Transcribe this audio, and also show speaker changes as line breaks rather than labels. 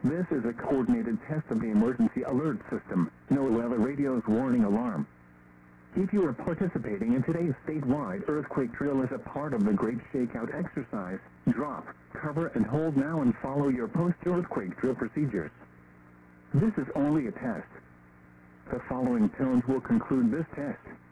This is a coordinated test of the emergency alert system, NOAA Weather Radio's warning alarm. If you are participating in today's statewide earthquake drill as a part of the Great Shakeout exercise, drop, cover, and hold now and follow your post-earthquake drill procedures. This is only a test. The following tones will conclude this test.